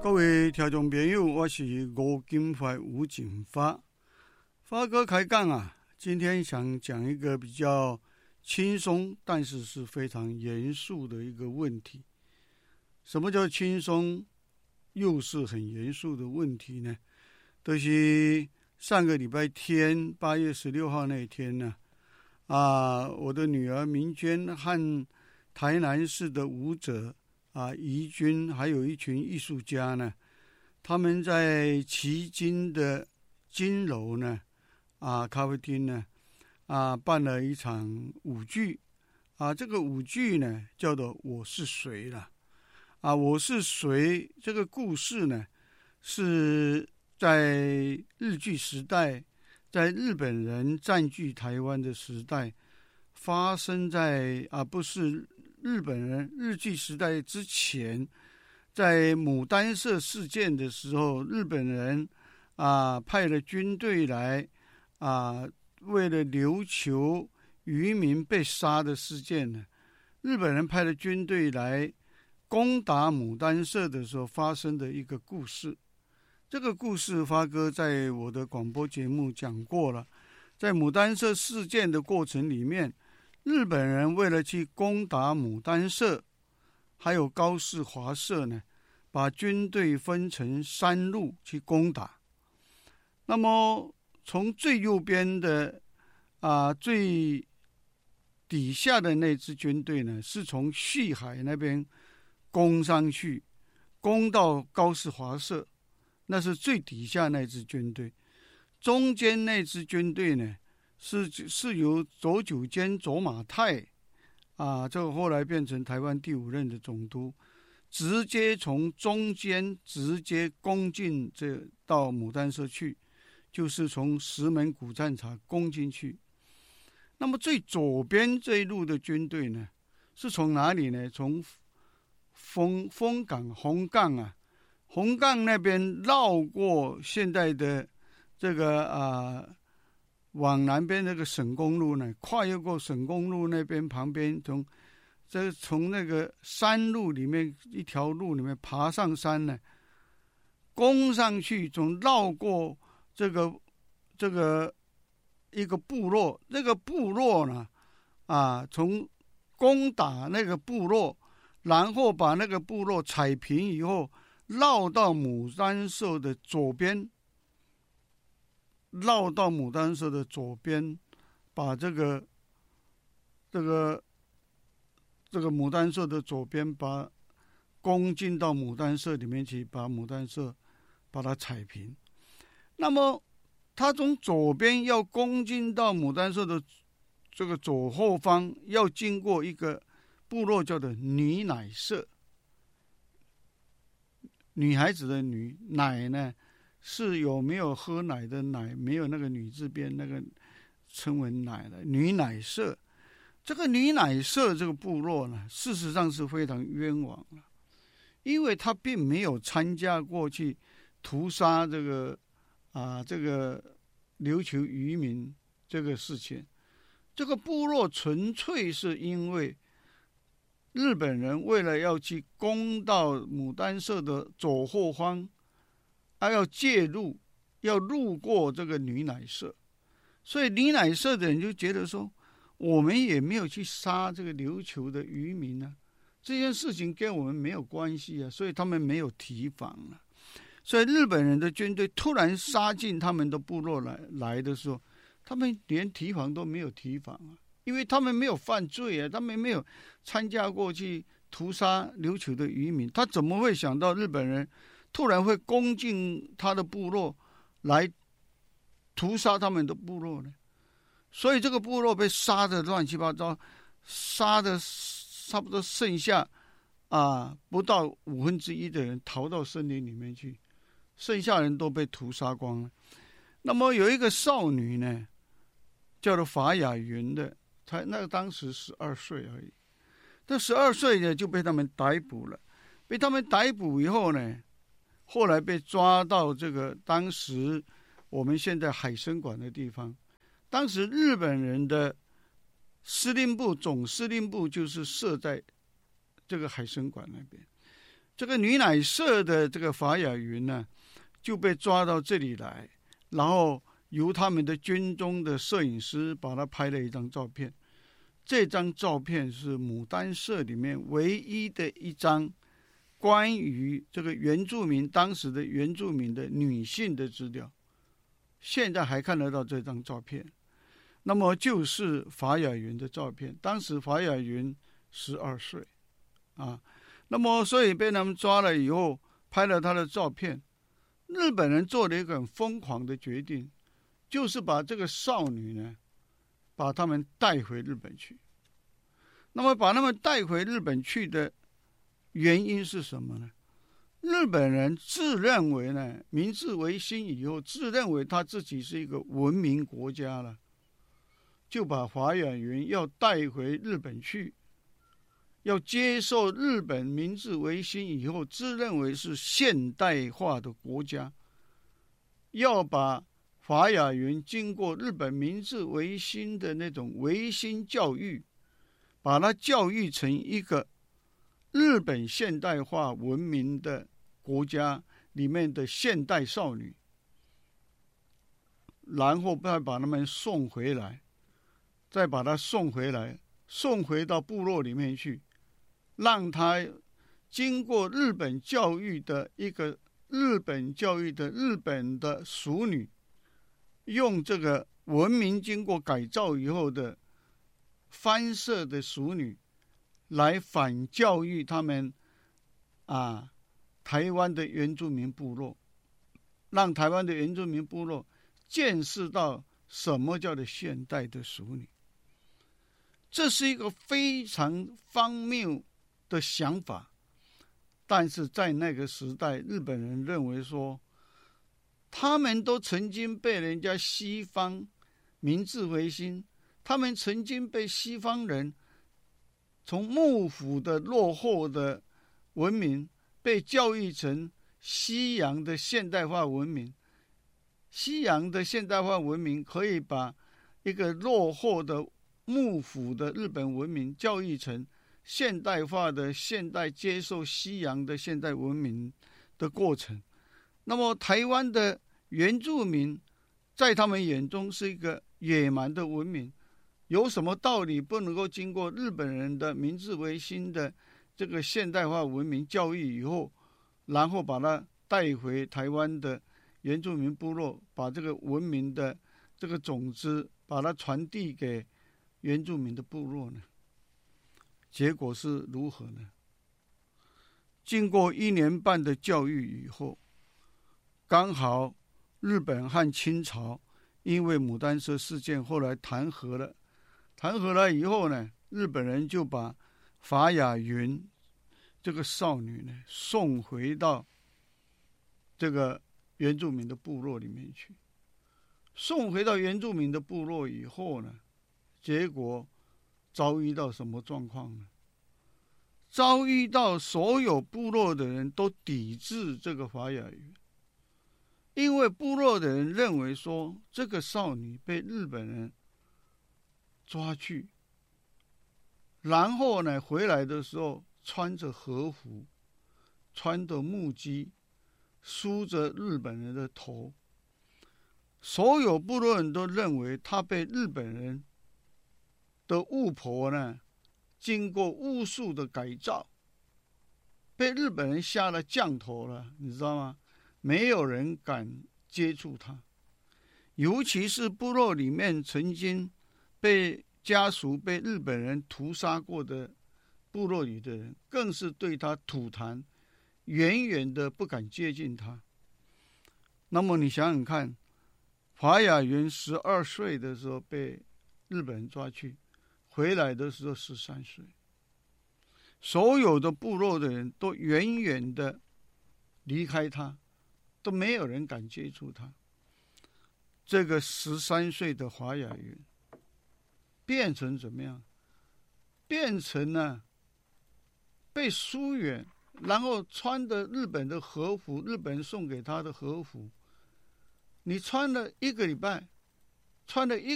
各位听众朋友，我是吴金怀吴景发。发哥开讲啊，今天想讲一个比较轻松，但是是非常严肃的一个问题。什么叫轻松又是很严肃的问题呢？就是上个礼拜天8月16号那一天呢，我的女儿明娟和台南市的舞者怡君，还有一群艺术家呢，他们在旗津的金楼呢咖啡厅呢办了一场舞剧这个舞剧呢叫做我是谁了我是谁这个故事呢是在日据时代，在日本人占据台湾的时代发生在不是日本人日据时代之前，在牡丹社事件的时候，日本人派了军队来为了琉球渔民被杀的事件呢，日本人派了军队来攻打牡丹社的时候发生的一个故事。这个故事发哥在我的广播节目讲过了。在牡丹社事件的过程里面，日本人为了去攻打牡丹社还有高士华社呢，把军队分成3路去攻打。那么从最右边的最底下的那支军队呢，是从旭海那边攻上去，攻到高士华社，那是最底下那支军队。中间那支军队呢是由佐久间卓马太这个后来变成台湾第5任的总督，直接从中间直接攻进到牡丹社去，就是从石门古战场攻进去。那么最左边这一路的军队呢，是从哪里呢？从丰港红港那边绕过现在的这个往南边那个省公路呢，跨越过省公路那边旁边，从那个山路里面一条路里面爬上山呢，攻上去，从绕过这个一个部落，那个部落呢从攻打那个部落，然后把那个部落踩平以后，绕到牡丹社的左边，把这个牡丹社的左边把攻进到牡丹社里面去，把牡丹社把它踩平。那么他从左边要攻进到牡丹社的这个左后方，要经过一个部落叫做女奶社，女孩子的女，奶呢是有没有喝奶的奶，没有那个女字边，那个称为奶的女奶社。这个女奶社这个部落呢，事实上是非常冤枉了，因为他并没有参加过去屠杀这个琉球渔民这个事情。这个部落纯粹是因为日本人为了要去攻到牡丹社的左后方要介入，要路过这个女奶社，所以女奶社的人就觉得说，我们也没有去杀这个琉球的渔民这件事情跟我们没有关系所以他们没有提防所以日本人的军队突然杀进他们的部落来的时候，他们连提防都没有提防因为他们没有犯罪他们没有参加过去屠杀琉球的渔民，他怎么会想到日本人突然会攻进他的部落来屠杀他们的部落呢？所以这个部落被杀得乱七八糟，杀的差不多剩下不到1/5的人逃到森林里面去，剩下人都被屠杀光了。那么有一个少女呢，叫做法雅云的，她那个当时12岁而已，这12岁呢就被他们逮捕了。被他们逮捕以后呢，后来被抓到这个当时我们现在海参馆的地方。当时日本人的司令部总司令部就是设在这个海参馆那边。 这个女乃社的这个法雅云呢，就被抓到这里来，然后由他们的军中的摄影师把他拍了一张照片。这张照片是牡丹社里面唯一的一张关于这个当时的原住民的女性的资料，现在还看得到这张照片。那么就是法雅云的照片，当时法雅云12岁啊。那么所以被他们抓了以后，拍了他的照片。日本人做了一个很疯狂的决定，就是把这个少女呢，把他们带回日本去。那么把他们带回日本去的原因是什么呢？日本人自认为呢，明治维新以后，自认为他自己是一个文明国家了，就把法雅云要带回日本去，要接受日本明治维新以后自认为是现代化的国家，要把法雅云经过日本明治维新的那种维新教育，把它教育成一个日本现代化文明的国家里面的现代少女，然后再把他们送回来，再把她送回到部落里面去，让她经过日本教育的日本的淑女，用这个文明经过改造以后的翻色的淑女来反教育他们台湾的原住民部落，让台湾的原住民部落见识到什么叫做现代的淑女。这是一个非常荒谬的想法，但是在那个时代，日本人认为说，他们都曾经被人家西方明治维新，他们曾经被西方人从幕府的落后的文明被教育成西洋的现代化文明。西洋的现代化文明可以把一个落后的幕府的日本文明教育成现代化的接受西洋的现代文明的过程。那么台湾的原住民在他们眼中是一个野蛮的文明，有什么道理不能够经过日本人的明治维新的这个现代化文明教育以后，然后把它带回台湾的原住民部落，把这个文明的这个种子把它传递给原住民的部落呢？结果是如何呢？经过1年半的教育以后，刚好日本和清朝因为牡丹社事件后来谈和了以后呢，日本人就把法雅云这个少女呢送回到这个原住民的部落里面去。送回到原住民的部落以后呢，结果遭遇到什么状况呢？遭遇到所有部落的人都抵制这个法雅云，因为部落的人认为说，这个少女被日本人抓去，然后呢回来的时候穿着和服，穿着木屐，梳着日本人的头，所有部落人都认为她被日本人的巫婆呢经过巫术的改造，被日本人下了降头了，你知道吗？没有人敢接触她，尤其是部落里面曾经被家属被日本人屠杀过的部落里的人，更是对她吐痰，远远的不敢接近她。那么你想想看，法雅云12岁的时候被日本人抓去，回来的时候13岁，所有的部落的人都远远的离开他，都没有人敢接触他。这个13岁的法雅云变成怎么样？变成了被疏远，然后穿的日本的和服，日本人送给他的和服，你穿了1个礼拜，穿了